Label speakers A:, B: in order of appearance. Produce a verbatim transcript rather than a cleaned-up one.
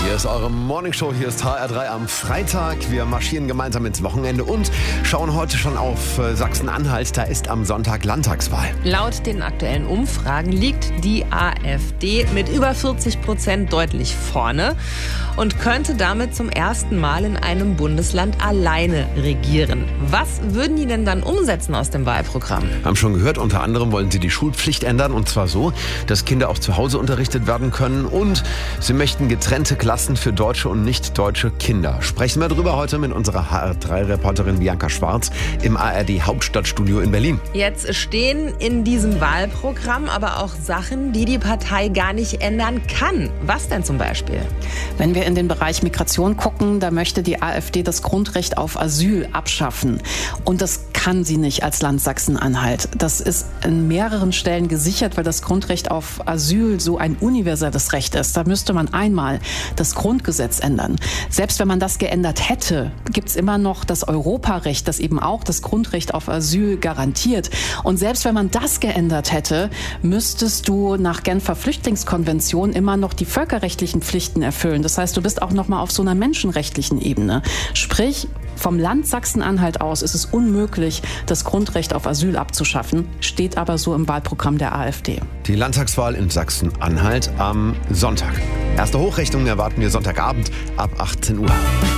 A: Hier ist eure Morningshow, hier ist H R drei am Freitag. Wir marschieren gemeinsam ins Wochenende und schauen heute schon auf Sachsen-Anhalt. Da ist am Sonntag Landtagswahl.
B: Laut den aktuellen Umfragen liegt die AfD mit über vierzig Prozent deutlich vorne und könnte damit zum ersten Mal in einem Bundesland alleine regieren. Was würden die denn dann umsetzen aus dem Wahlprogramm?
A: Haben schon gehört, unter anderem wollen sie die Schulpflicht ändern, und zwar so, dass Kinder auch zu Hause unterrichtet werden können, und sie möchten getrennte Klassen für deutsche und nicht deutsche Kinder. Sprechen wir darüber heute mit unserer H R drei Reporterin Bianca Schwarz im A R D Hauptstadtstudio in Berlin.
B: Jetzt stehen in diesem Wahlprogramm aber auch Sachen, die die Partei gar nicht ändern kann. Was denn zum Beispiel?
C: Wenn wir in den Bereich Migration gucken, da möchte die AfD das Grundrecht auf Asyl abschaffen. Und das kann sie nicht als Land Sachsen-Anhalt. Das ist an mehreren Stellen gesichert, weil das Grundrecht auf Asyl so ein universelles Recht ist. Da müsste man einmal das Grundgesetz ändern. Selbst wenn man das geändert hätte, gibt es immer noch das Europarecht, das eben auch das Grundrecht auf Asyl garantiert. Und selbst wenn man das geändert hätte, müsstest du nach Genfer Flüchtlingskonvention immer noch die völkerrechtlichen Pflichten erfüllen. Das heißt, du bist auch noch mal auf so einer menschenrechtlichen Ebene. Sprich, vom Land Sachsen-Anhalt aus ist es unmöglich, das Grundrecht auf Asyl abzuschaffen, steht aber so im Wahlprogramm der AfD.
A: Die Landtagswahl in Sachsen-Anhalt am Sonntag. Erste Hochrechnungen erwarten wir Sonntagabend ab achtzehn Uhr.